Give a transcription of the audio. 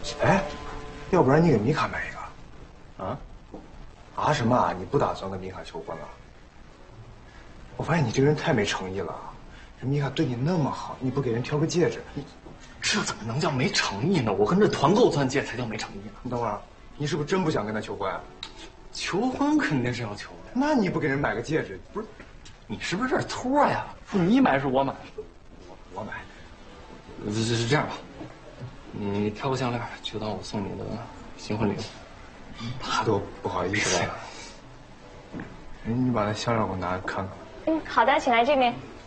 哎，要不然你给米卡买一个？ 啊？ 啊什么啊？你不打算跟米卡求婚了？我发现你这个人太没诚意了。人米卡对你那么好，你不给人挑个戒指，你这怎么能叫没诚意呢？我跟这团购钻戒才叫没诚意呢。 你等会儿，你是不是真不想跟他求婚？ 求婚肯定是要求的。 那你不给人买个戒指，不是？ 你是不是这是托呀？是你买是我买？ 我买。 是这样吧，你挑个项链，就当我送你的新婚礼物。 他都不好意思了。哎，你把那项链给我拿看看。 好的，请来这边。